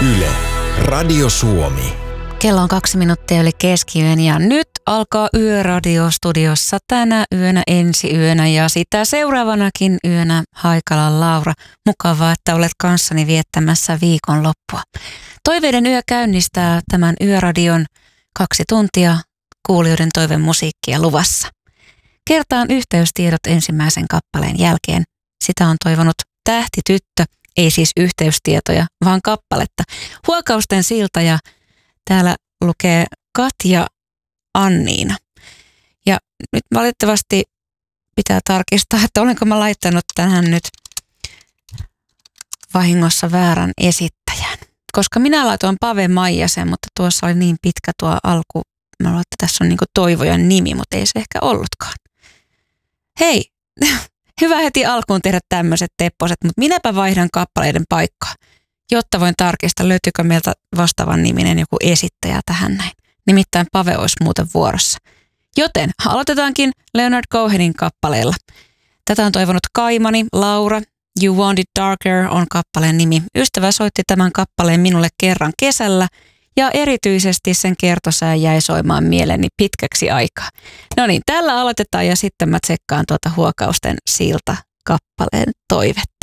Yle, Radio Suomi. Kello on 2 minuuttia yli keskiyön ja nyt alkaa Yöradio studiossa tänä yönä, ensi yönä ja sitä seuraavanakin yönä Haikalan Laura. Mukavaa, että olet kanssani viettämässä viikonloppua. Toiveiden yö käynnistää tämän Yöradion 2 tuntia kuulijoiden toivemusiikkia luvassa. Kertaan yhteystiedot ensimmäisen kappaleen jälkeen. Sitä on toivonut Tähtityttö, ei siis yhteystietoja, vaan kappaletta. Huokausten silta ja täällä lukee Katja Anniina. Ja nyt valitettavasti pitää tarkistaa, että olenko mä laittanut tähän nyt vahingossa väärän esittäjän. Koska minä laitoin Pave Maijasen, mutta tuossa oli niin pitkä tuo alku. Mä luulen, että tässä on niinku Toivojan nimi, mutta ei se ehkä ollutkaan. Hei, hyvä heti alkuun tehdä tämmöiset tepposet, mutta minäpä vaihdan kappaleiden paikkaa, jotta voin tarkistaa, löytyykö meiltä vastaavan niminen joku esittäjä tähän näin. Nimittäin Pave olisi muuten vuorossa. Joten aloitetaankin Leonard Cohenin kappaleella. Tätä on toivonut Kaimani, Laura. You Want It Darker on kappaleen nimi. Ystävä soitti tämän kappaleen minulle kerran kesällä ja erityisesti sen kertosää jäi soimaan mieleeni pitkäksi aikaa. No niin, tällä aloitetaan ja sitten mä tsekkaan tuota Huokausten silta kappaleen toivetta.